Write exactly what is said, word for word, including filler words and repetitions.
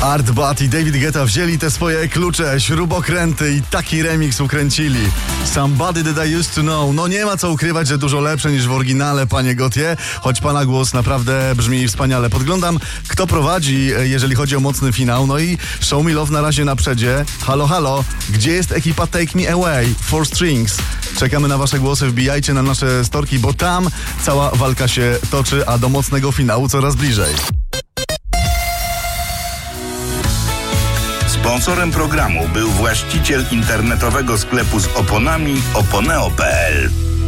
Art Bat i David Guetta wzięli te swoje klucze, śrubokręty i taki remix ukręcili. Somebody That I Used To Know. No nie ma co ukrywać, że dużo lepsze niż w oryginale, panie Gautier, choć pana głos naprawdę brzmi wspaniale. Podglądam, kto prowadzi, jeżeli chodzi o mocny finał. No i Show Me Love na razie na przedzie. Halo, halo, gdzie jest ekipa Take Me Away? Four Strings. Czekamy na wasze głosy, wbijajcie na nasze storki, bo tam cała walka się toczy, a do mocnego finału coraz bliżej. Sponsorem programu był właściciel internetowego sklepu z oponami oponeo kropka pe el.